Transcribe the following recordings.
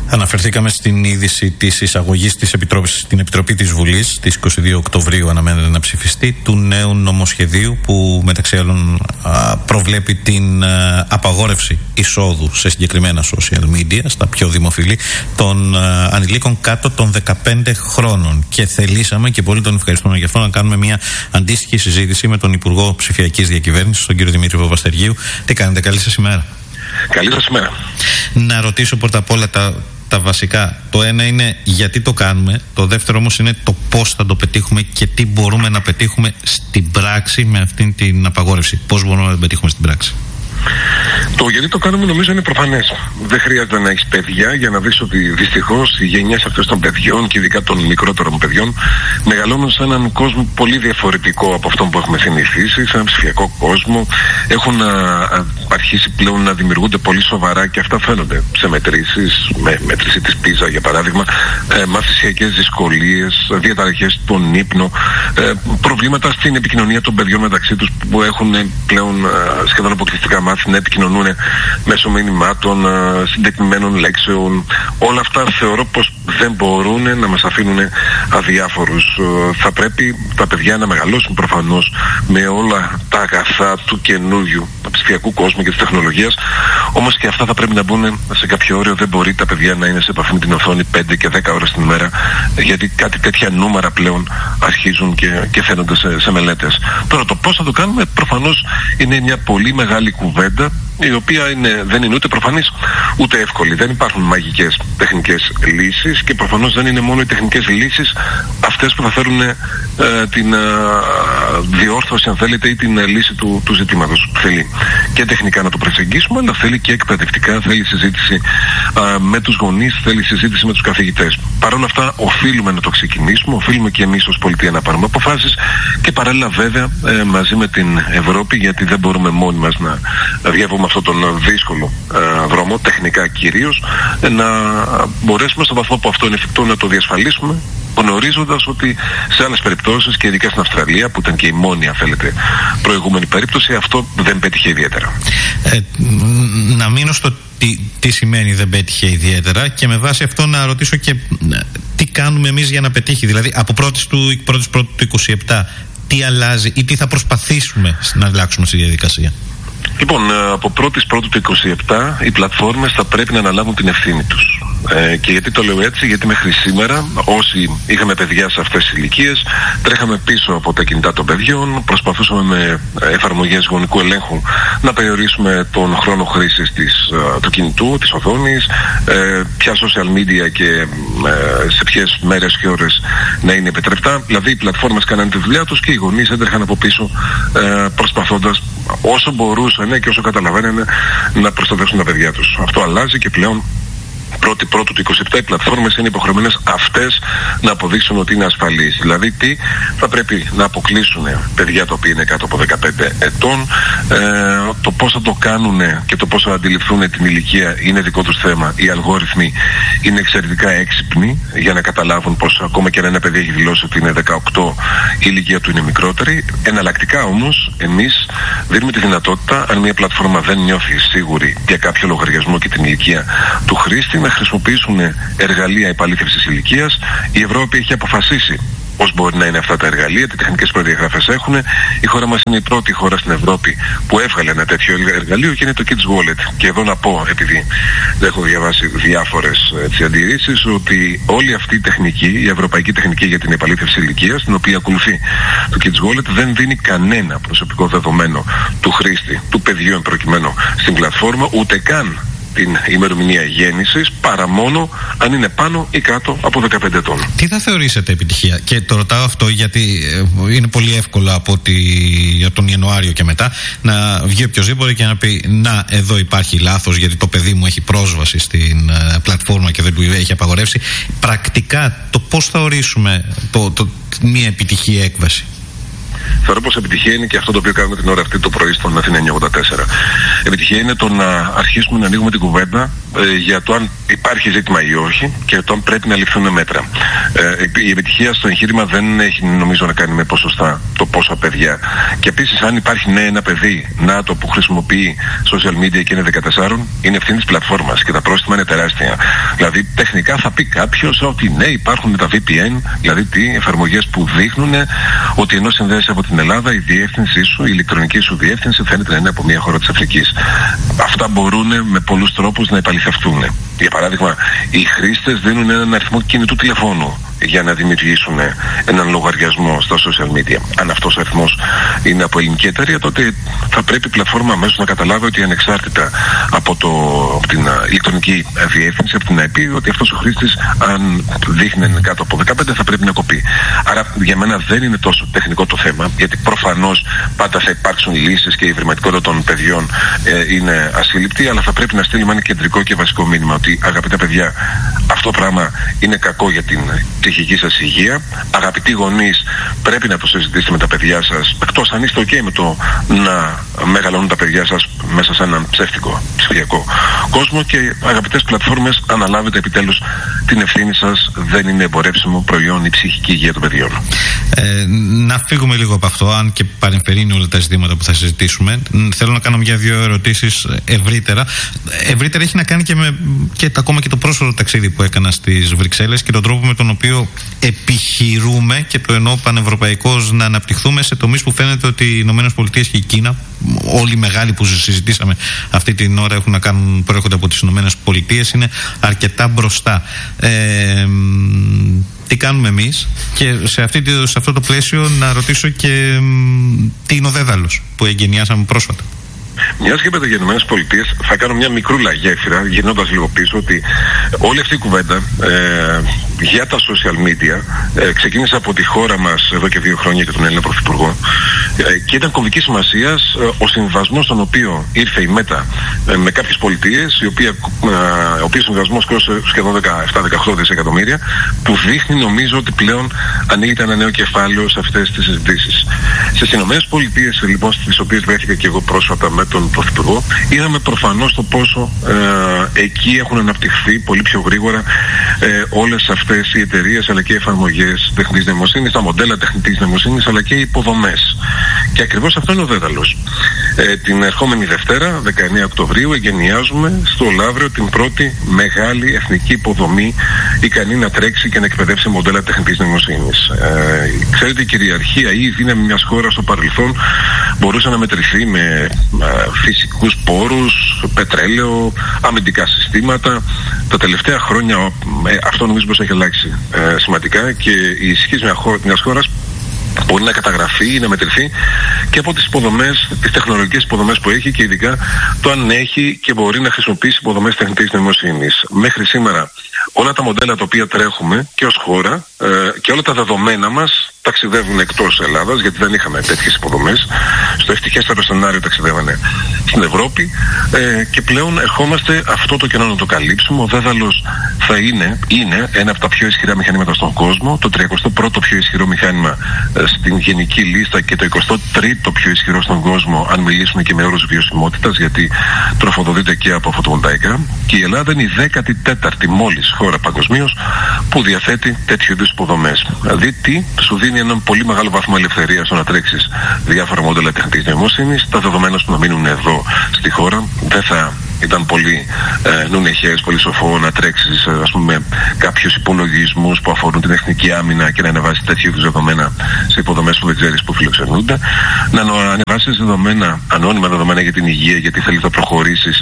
Αναφερθήκαμε στην είδηση της εισαγωγής της στην Επιτροπή της Βουλής της 22 Οκτωβρίου αναμένεται να ψηφιστεί του νέου νομοσχεδίου που μεταξύ άλλων προβλέπει την απαγόρευση εισόδου σε συγκεκριμένα social media, στα πιο δημοφιλή, των ανηλίκων κάτω των 15 χρόνων. Και θελήσαμε, και πολύ τον ευχαριστούμε γι' αυτό, να κάνουμε μια αντίστοιχη συζήτηση με τον Υπουργό Ψηφιακής Διακυβέρνησης, τον κύριο Δημήτρη Παπαστεριού. Τι κάνετε, καλή σας ημέρα. Καλή σας ημέρα. Να ρωτήσω πρώτα απ' όλα τα βασικά. Το ένα είναι γιατί το κάνουμε, το δεύτερο όμως είναι το πώς θα το πετύχουμε και τι μπορούμε να πετύχουμε στην πράξη με αυτήν την απαγόρευση. Πώς μπορούμε να το πετύχουμε στην πράξη? Το γιατί το κάνουμε νομίζω είναι προφανές. Δεν χρειάζεται να έχεις παιδιά για να δεις ότι δυστυχώς οι γενιές αυτές των παιδιών και ειδικά των μικρότερων παιδιών μεγαλώνουν σε έναν κόσμο πολύ διαφορετικό από αυτόν που έχουμε συνηθίσει, σε έναν ψηφιακό κόσμο. Έχουν αρχίσει πλέον να δημιουργούνται πολύ σοβαρά και αυτά φαίνονται σε μετρήσεις, με μέτρηση της PISA για παράδειγμα, μαθησιακές δυσκολίες, διαταραχές στον ύπνο, προβλήματα στην επικοινωνία των παιδιών μεταξύ τους που έχουν πλέον σχεδόν αποκλειστικά μάθει να επικοινωνούν μέσω μηνυμάτων, συντετοιμένων λέξεων. Όλα αυτά θεωρώ πως δεν μπορούν να μας αφήνουν αδιάφορους. Θα πρέπει τα παιδιά να μεγαλώσουν προφανώς με όλα τα αγαθά του καινούριου, του ψηφιακού κόσμου και της τεχνολογίας, όμως και αυτά θα πρέπει να μπουν σε κάποιο όριο. Δεν μπορεί τα παιδιά να είναι σε επαφή με την οθόνη 5 και 10 ώρες την ημέρα, γιατί κάτι τέτοια νούμερα πλέον αρχίζουν και φαίνονται σε μελέτες. Τώρα το πώς θα το κάνουμε προφανώς είναι μια πολύ μεγάλη κουβέντα, η οποία δεν είναι ούτε προφανής ούτε εύκολη. Δεν υπάρχουν μαγικές τεχνικές λύσεις και προφανώς δεν είναι μόνο οι τεχνικές λύσεις αυτές που θα φέρουν την διόρθωση, αν θέλετε, ή την λύση του ζητήματος. Θέλει και τεχνικά να το προσεγγίσουμε, αλλά θέλει και εκπαιδευτικά, θέλει συζήτηση με τους γονείς, θέλει συζήτηση με τους καθηγητές. Παρ' όλα αυτά οφείλουμε να το ξεκινήσουμε, οφείλουμε και εμείς ως πολιτεία να πάρουμε αποφάσεις και παράλληλα βέβαια μαζί με την Ευρώπη, γιατί δεν μπορούμε μόνοι μας να διαβούμε αυτόν τον δύσκολο δρόμο, τεχνικά κυρίως, να μπορέσουμε στο βαθμό που αυτό είναι εφικτό να το διασφαλίσουμε, γνωρίζοντας ότι σε άλλες περιπτώσεις και ειδικά στην Αυστραλία, που ήταν και η μόνη, αν θέλετε, προηγούμενη περίπτωση, αυτό δεν πέτυχε ιδιαίτερα. Να μείνω στο τι σημαίνει δεν πέτυχε ιδιαίτερα και με βάση αυτό να ρωτήσω και τι κάνουμε εμείς για να πετύχει. Δηλαδή από 1η του 27 τι αλλάζει ή τι θα προσπαθήσουμε να αλλάξουμε στη διαδικασία? Λοιπόν, από 1η Πρώτου του 27 οι πλατφόρμες θα πρέπει να αναλάβουν την ευθύνη τους. Και γιατί το λέω έτσι? Γιατί μέχρι σήμερα όσοι είχαμε παιδιά σε αυτές τις ηλικίες τρέχαμε πίσω από τα κινητά των παιδιών, προσπαθούσαμε με εφαρμογές γονικού ελέγχου να περιορίσουμε τον χρόνο χρήσης του κινητού, της οθόνης, ποια social media και σε ποιες μέρες και ώρες να είναι επιτρεπτά. Δηλαδή οι πλατφόρμες κάνανε τη δουλειά τους και οι γονείς έτρεχαν από πίσω προσπαθώντας όσο μπορούσαν και όσο καταλαβαίνανε να προστατεύσουν τα παιδιά τους. Αυτό αλλάζει και πλέον 1η Πρώτου του 27 οι πλατφόρμες είναι υποχρεωμένες αυτές να αποδείξουν ότι είναι ασφαλείς. Δηλαδή τι, θα πρέπει να αποκλείσουν παιδιά τα οποία είναι κάτω από 15 ετών. Το πώς θα το κάνουν και το πώς θα αντιληφθούν την ηλικία είναι δικό τους θέμα. Οι αλγόριθμοι είναι εξαιρετικά έξυπνοι για να καταλάβουν πως ακόμα και αν ένα παιδί έχει δηλώσει ότι είναι 18, η ηλικία του είναι μικρότερη. Εναλλακτικά όμως εμείς δίνουμε τη δυνατότητα, αν μια πλατφόρμα δεν νιώθει σίγουρη για κάποιο λογαριασμό και την ηλικία του χρήστη, να χρησιμοποιήσουν εργαλεία επαλήθευσης ηλικίας. Η Ευρώπη έχει αποφασίσει πώς μπορεί να είναι αυτά τα εργαλεία, τι τεχνικές προδιαγραφές έχουν. Η χώρα μας είναι η πρώτη χώρα στην Ευρώπη που έβγαλε ένα τέτοιο εργαλείο και είναι το Kids Wallet. Και εδώ να πω, επειδή έχω διαβάσει διάφορες αντιρρήσεις, ότι όλη αυτή η τεχνική, η ευρωπαϊκή τεχνική για την επαλήθευση ηλικίας, την οποία ακολουθεί το Kids Wallet, δεν δίνει κανένα προσωπικό δεδομένο του χρήστη, του παιδιού εν προκειμένου στην πλατφόρμα, ούτε καν την ημερομηνία γέννησης, παρά μόνο αν είναι πάνω ή κάτω από 15 ετών. Τι θα θεωρήσετε επιτυχία? Και το ρωτάω αυτό γιατί είναι πολύ εύκολο από τον Ιανουάριο και μετά να βγει οποιοσδήποτε και να πει να, εδώ υπάρχει λάθος γιατί το παιδί μου έχει πρόσβαση στην πλατφόρμα και δεν του έχει απαγορεύσει. Πρακτικά το πώς θα ορίσουμε μια επιτυχή έκβαση? Θεωρώ πως επιτυχία είναι και αυτό το οποίο κάνουμε την ώρα αυτή το πρωί στον Αθήνα 984. Επιτυχία είναι το να αρχίσουμε να ανοίγουμε την κουβέντα για το αν υπάρχει ζήτημα ή όχι και το αν πρέπει να ληφθούν μέτρα. Η επιτυχία στο εγχείρημα δεν έχει νομίζω να κάνει με ποσοστά το πόσα παιδιά. Και επίσης αν υπάρχει ένα παιδί ΝΑΤΟ που χρησιμοποιεί social media και είναι 14, είναι ευθύνη της πλατφόρμας και τα πρόστιμα είναι τεράστια. Δηλαδή τεχνικά θα πει κάποιος ότι ναι, υπάρχουν τα VPN, δηλαδή εφαρμογές που δείχνουν ότι ενώ συνδέεσαι από την Ελλάδα, η διεύθυνσή σου, η ηλεκτρονική σου διεύθυνση φαίνεται να είναι από μια χώρα της Αφρικής. Αυτά μπορούν με πολλούς τρόπους να επαληθευτούν. Για παράδειγμα, οι χρήστες δίνουν έναν αριθμό κινητού τηλεφώνου για να δημιουργήσουν έναν λογαριασμό στα social media. Αν αυτός ο αριθμός είναι από ελληνική εταιρεία, τότε θα πρέπει η πλατφόρμα αμέσως να καταλάβει ότι ανεξάρτητα από την ηλεκτρονική διεύθυνση, από την IP, ότι αυτός ο χρήστης, αν δείχνει κάτω από 15, θα πρέπει να κοπεί. Άρα για μένα δεν είναι τόσο τεχνικό το θέμα, γιατί προφανώς πάντα θα υπάρξουν λύσεις και η ευρηματικότητα των παιδιών είναι ασύλληπτη, αλλά θα πρέπει να στείλουμε ένα κεντρικό και βασικό μήνυμα ότι αγαπητά παιδιά, αυτό το πράγμα είναι κακό για την ψυχική σας υγεία. Αγαπητοί γονείς, πρέπει να το συζητήσετε με τα παιδιά σας, εκτός αν είστε ok με το να μεγαλώνουν τα παιδιά σας μέσα σε έναν ψεύτικο ψηφιακό κόσμο. Και αγαπητές πλατφόρμες, αναλάβετε επιτέλους την ευθύνη σας. Δεν είναι εμπορεύσιμο προϊόν η ψυχική υγεία των παιδιών. Να φύγουμε λίγο από αυτό, αν και παρεμφερύνει όλα τα ζητήματα που θα συζητήσουμε. Θέλω να κάνω μια-δύο ερωτήσεις ευρύτερα. Ευρύτερα έχει να κάνει και ακόμα και το πρόσφατο ταξίδι που έκανα στις Βρυξέλλες και τον τρόπο με τον οποίο επιχειρούμε, και το εννοώ πανευρωπαϊκώς, να αναπτυχθούμε σε τομείς που φαίνεται ότι οι ΗΠΑ και η Κίνα, όλοι οι μεγάλοι που συζητήσαμε αυτή την ώρα, έχουν να κάνουν, προέρχονται από τις ΗΠΑ, είναι αρκετά μπροστά. Τι κάνουμε εμείς? Και σε αυτό το πλαίσιο να ρωτήσω και τι είναι ο δέδαλος που εγκαινιάσαμε πρόσφατα. Μιας και είπατε για τις ΗΠΑ, θα κάνω μια μικρούλα γέφυρα, γυρνώντας λίγο πίσω, ότι όλη αυτή η κουβέντα για τα social media ξεκίνησε από τη χώρα μας εδώ και 2 χρόνια και τον Έλληνα Πρωθυπουργό, και ήταν κομβική σημασίας ο συμβασμός στον οποίο ήρθε η ΜΕΤΑ με κάποιες πολιτείες, ο οποίος συμβασμός κόστησε σχεδόν 17-18 δισεκατομμύρια, που δείχνει νομίζω ότι πλέον ανοίγεται ένα νέο κεφάλαιο σε αυτές τις συζητήσεις. Στις ΗΠΑ λοιπόν, στις οποίες βρέθηκα και εγώ πρόσφατα με τον Πρωθυπουργό, είδαμε προφανώς το πόσο εκεί έχουν αναπτυχθεί πολύ πιο γρήγορα όλες αυτές οι εταιρείες, αλλά και οι εφαρμογές τεχνητής νοημοσύνης, τα μοντέλα τεχνητής νοημοσύνης, αλλά και οι υποδομές. Και ακριβώς αυτό είναι ο δέδαλος. Την ερχόμενη Δευτέρα, 19 Οκτωβρίου, εγκαινιάζουμε στο Λαύριο την πρώτη μεγάλη εθνική υποδομή ικανή να τρέξει και να εκπαιδεύσει μοντέλα τεχνητής νοημοσύνης. Ξέρετε, η κυριαρχία ή η δύναμη μιας χώρας στο παρελθόν μπορούσε να μετρηθεί με φυσικούς πόρους, πετρέλαιο, αμυντικά συστήματα. Τα τελευταία χρόνια αυτό νομίζω πως έχει αλλάξει σημαντικά, και η ισχύς μιας χώρας μπορεί να καταγραφεί ή να μετρηθεί και από τις υποδομές, τις τεχνολογικές υποδομές που έχει, και ειδικά το αν έχει και μπορεί να χρησιμοποιήσει υποδομές τεχνητής νοημοσύνης. Μέχρι σήμερα όλα τα μοντέλα τα οποία τρέχουμε και ως χώρα και όλα τα δεδομένα μας ταξιδεύουν εκτός Ελλάδας, γιατί δεν είχαμε τέτοιες υποδομές. Στο ευτυχέστερο σενάριο ταξιδεύανε στην Ευρώπη, και πλέον ερχόμαστε αυτό το κενό να το καλύψουμε. Ο δέδαλος θα είναι ένα από τα πιο ισχυρά μηχανήματα στον κόσμο, το 31ο πιο ισχυρό μηχάνημα στην γενική λίστα και το 23ο πιο ισχυρό στον κόσμο, αν μιλήσουμε και με όρους βιωσιμότητας, γιατί τροφοδοτείται και από φωτοβολταϊκά. Και η Ελλάδα είναι η 14η μόλις χώρα παγκοσμίως που διαθέτει τέτοιου είδους υποδομές. Δηλαδή τι σου δίνει έναν πολύ μεγάλο βαθμό ελευθερίας στο να τρέξεις διάφορα μοντέλα τεχνητής νοημοσύνης. Τα δεδομένα σου να μείνουν εδώ στη χώρα. Δεν θα ήταν πολύ νουνεχές, πολύ σοφό να τρέξεις ας πούμε κάποιους υπολογισμούς που αφορούν την εθνική άμυνα και να ανεβάσεις τέτοιου είδους δεδομένα σε υποδομές που δεν ξέρεις που φιλοξενούνται. Να ανεβάσεις δεδομένα, ανώνυμα δεδομένα για την υγεία, γιατί θέλεις να προχωρήσεις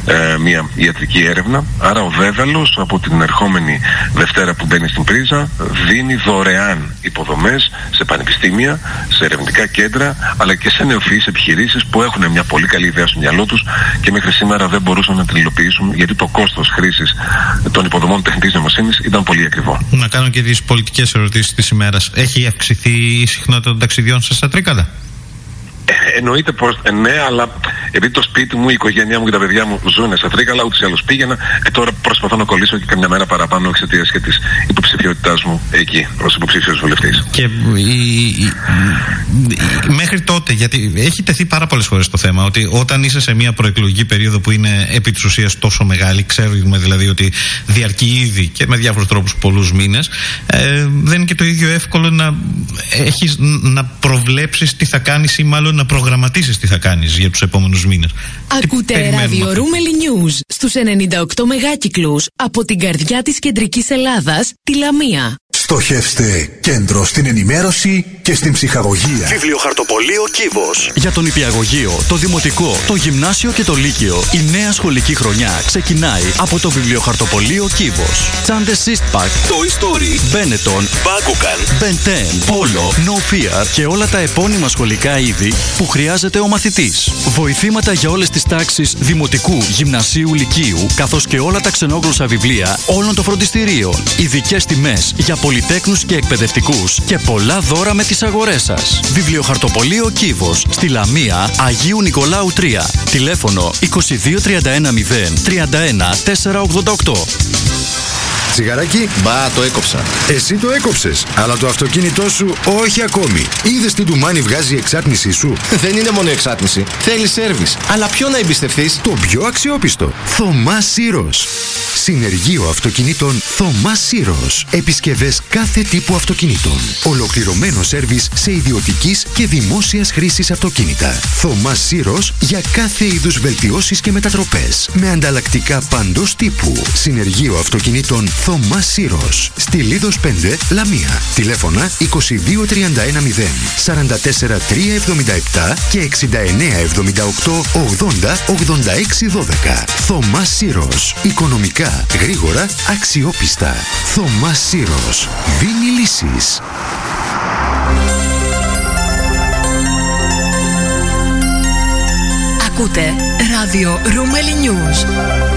μια ιατρική έρευνα. Άρα ο δέδαλος από την ερχόμενη Δευτέρα που μπαίνει στην πρίζα δίνει δωρεάν υποδομές σε πανεπιστήμια, σε ερευνητικά κέντρα, αλλά και σε νεοφυείς επιχειρήσεις που έχουν μια πολύ καλή ιδέα στο μυαλό τους και μέχρι σήμερα δεν μπορούσαν να την υλοποιήσουν, γιατί το κόστος χρήσης των υποδομών τεχνητής νοημοσύνης ήταν πολύ ακριβό. Να κάνω και τις πολιτικές ερωτήσεις της ημέρας. Έχει αυξηθεί η συχνότητα των ταξιδιών σας στα Τρίκαλα? εννοείται πως ναι, αλλά επειδή το σπίτι μου, η οικογένειά μου και τα παιδιά μου ζουν σε Τρίκαλα, ούτως ή άλλως πήγαινα. Τώρα προσπαθώ να κολλήσω και καμιά μέρα παραπάνω εξαιτίας και της υποψηφιότητάς μου εκεί ως υποψήφιος βουλευτής. Και μέχρι τότε, γιατί έχει τεθεί πάρα πολλές φορές το θέμα, ότι όταν είσαι σε μια προεκλογική περίοδο που είναι επί της ουσίας τόσο μεγάλη, ξέρουμε δηλαδή ότι διαρκεί ήδη και με διάφορους τρόπους πολλούς μήνες, δεν είναι και το ίδιο εύκολο να προβλέψεις τι θα κάνεις ή μάλλον να προγραμματίσεις τι θα κάνεις για τους επόμενους μήνες. Ακούτε ράδιο Ρούμελι News στους 98 μεγάκυκλους από την καρδιά της κεντρικής Ελλάδας, τη Λαμία. Στοχεύστε κέντρο στην ενημέρωση και στην ψυχαγωγία. Βιβλιοχαρτοπωλείο Κύβος. Για τον νηπιαγωγείο, το δημοτικό, το γυμνάσιο και το λύκειο, η νέα σχολική χρονιά ξεκινάει από το βιβλιοχαρτοπωλείο Κύβος. Τσάντες Eastpak, Toy Story, Benetton, Bakugan, Ben 10, Polo, No Fear και όλα τα επώνυμα σχολικά είδη που χρειάζεται ο μαθητής. Βοηθήματα για όλες τις τάξεις δημοτικού, γυμνασίου, λυκείου, καθώς και όλα τα ξενόγλωσσα βιβλία όλων των φροντιστηρίων. Ειδικές τιμές για πολυτέκνους και εκπαιδευτικούς και πολλά δώρα με τις αγορές σας. Βιβλιοχαρτοπωλείο Κύβος, στη Λαμία, Αγίου Νικολάου 3. Τηλέφωνο 22310 31 488. Τσιγαράκι. Μπα, το έκοψα. Εσύ το έκοψες, αλλά το αυτοκίνητό σου όχι ακόμη. Είδες τι ντουμάνι βγάζει η εξάτμισή σου? Δεν είναι μόνο εξάτμιση. Θέλει σέρβις. Αλλά ποιο να εμπιστευτείς? Το πιο αξιόπιστο. Θωμά Σύρος. Συνεργείο αυτοκινήτων Θωμά Σύρος. Επισκευές κάθε τύπου αυτοκινήτων. Ολοκληρωμένο σέρβις σε ιδιωτικής και δημόσιας χρήσης αυτοκίνητα. Θωμά Σύρος για κάθε είδους βελτιώσεις και μετατροπές. Με ανταλλακτικά παντός τύπου. Συνεργείο αυτοκινήτων Θωμά Σύρος. Στη Λίδος 5, Λαμία. Τηλέφωνα 22310 44 377 και 6978 80 86 12. Θωμά Σύρος. Οικονομικά, γρήγορα, αξιόπιστα. Θωμά Σύρος. Δίνει λύσεις. Ακούτε ράδιο Ρούμελι News.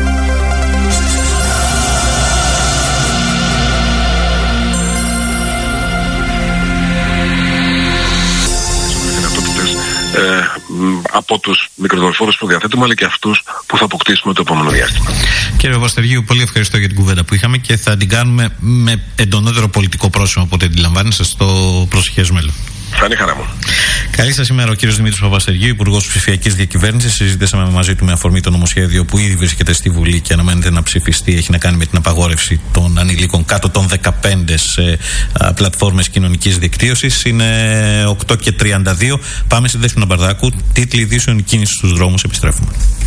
Από τους μικροδορφόρους που διαθέτουμε, αλλά και αυτούς που θα αποκτήσουμε το επόμενο διάστημα. Κύριε Παπαστεργίου, πολύ ευχαριστώ για την κουβέντα που είχαμε και θα την κάνουμε με εντονότερο πολιτικό πρόσημο από ό,τι αντιλαμβάνεστε στο προσεχές μέλλον. Θα είναι χαρά μου. Καλή σας ημέρα, ο κύριος Δημήτρης Παπαστεργίου, Υπουργός Ψηφιακής Διακυβέρνησης. Συζητήσαμε μαζί του με αφορμή το νομοσχέδιο που ήδη βρίσκεται στη Βουλή και αναμένεται να ψηφιστεί. Έχει να κάνει με την απαγόρευση των ανηλίκων κάτω των 15 σε πλατφόρμες κοινωνικής δικτύωσης. Είναι 8:32. Πάμε στην Δέσποινα Μπαρδάκου. Τίτλοι ειδήσεων, κίνηση στους δρόμους. Επιστρέφουμε.